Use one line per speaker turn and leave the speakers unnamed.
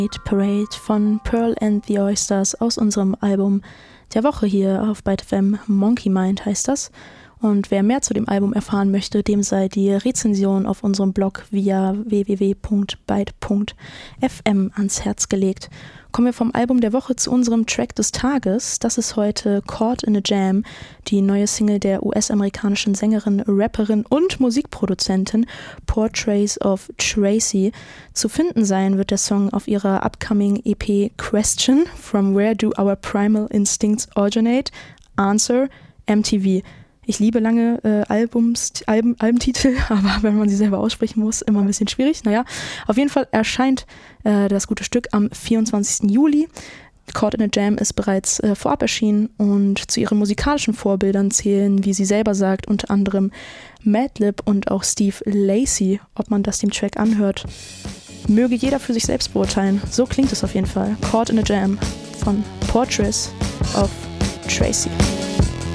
Parade von Pearl and the Oysters aus unserem Album der Woche hier auf Byte FM. Monkey Mind heißt das. Und wer mehr zu dem Album erfahren möchte, dem sei die Rezension auf unserem Blog via www.byte.fm ans Herz gelegt. Kommen wir vom Album der Woche zu unserem Track des Tages. Das ist heute Caught in a Jam, die neue Single der US-amerikanischen Sängerin, Rapperin und Musikproduzentin Portraits of Tracy. Zu finden sein wird der Song auf ihrer upcoming EP Question, From Where Do Our Primal Instincts Originate? Answer, MTV. Ich liebe lange Albentitel, aber wenn man sie selber aussprechen muss, immer ein bisschen schwierig. Naja, auf jeden Fall erscheint das gute Stück am 24. Juli. Caught in a Jam ist bereits vorab erschienen und zu ihren musikalischen Vorbildern zählen, wie sie selber sagt, unter anderem Madlib und auch Steve Lacy. Ob man das dem Track anhört, möge jeder für sich selbst beurteilen. So klingt es auf jeden Fall. Caught in a Jam von Portraits of Tracy.